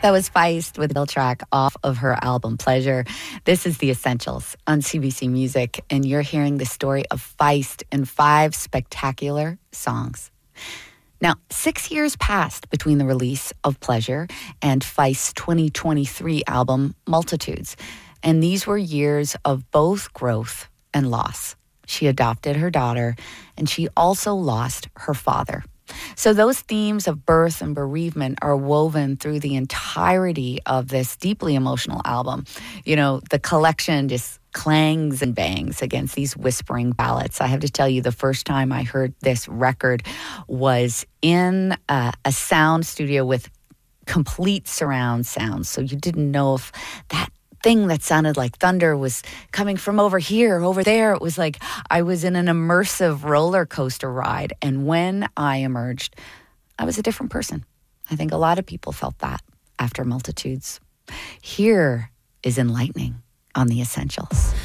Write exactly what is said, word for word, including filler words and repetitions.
That was Feist with the track off of her album Pleasure. This is The Essentials on C B C Music, and you're hearing the story of Feist in five spectacular songs. Now, six years passed between the release of Pleasure and Feist's twenty twenty-three album Multitudes, and these were years of both growth and loss. She adopted her daughter, and she also lost her father. So those themes of birth and bereavement are woven through the entirety of this deeply emotional album. You know, the collection just clangs and bangs against these whispering ballads. I have to tell you, the first time I heard this record was in a, a sound studio with complete surround sound. So you didn't know if that thing that sounded like thunder was coming from over here, over there. It was like I was in an immersive roller coaster ride. And when I emerged, I was a different person. I think a lot of people felt that after Multitudes. Here is Enlightening on The Essentials.